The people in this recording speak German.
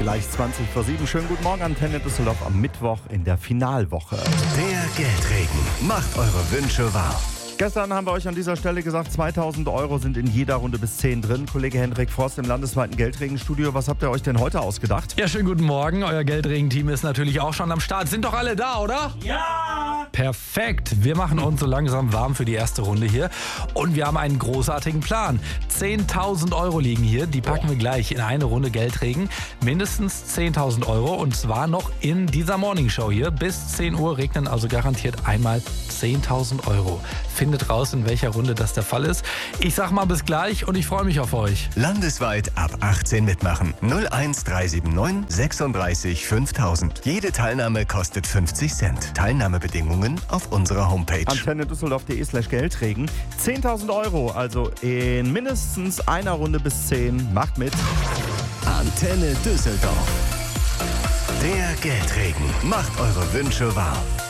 gleich 20 vor 7. Schönen guten Morgen, Antenne Düsseldorf am Mittwoch in der Finalwoche. Der Geldregen macht eure Wünsche wahr. Gestern haben wir euch an dieser Stelle gesagt, 2000 Euro sind in jeder Runde bis 10 drin. Kollege Hendrik Forst im landesweiten Geldregenstudio. Was habt ihr euch denn heute ausgedacht? Ja, schönen guten Morgen. Euer Geldregen-Team ist natürlich auch schon am Start. Sind doch alle da, oder? Ja! Perfekt. Wir machen uns so langsam warm für die erste Runde hier. Und wir haben einen großartigen Plan. 10.000 Euro liegen hier. Die packen wir gleich in eine Runde Geldregen. Mindestens 10.000 Euro. Und zwar noch in dieser Morningshow hier. Bis 10 Uhr regnen also garantiert einmal 10.000 Euro. Findet raus, in welcher Runde das der Fall ist. Ich sag mal bis gleich und ich freue mich auf euch. Landesweit ab 18 mitmachen. 01379 36 5000. Jede Teilnahme kostet 50 Cent. Teilnahmebedingungen auf unserer Homepage. AntenneDüsseldorf.de/Geldregen. 10.000 Euro, also in mindestens einer Runde bis 10. Macht mit. Antenne Düsseldorf. Der Geldregen macht eure Wünsche wahr.